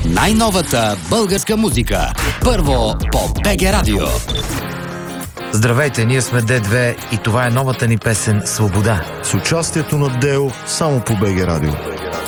най-новата българска музика. Първо по БГ Радио. Здравейте, ние сме D2 и това е новата ни песен «Свобода». С участието на Део само по БГ Радио.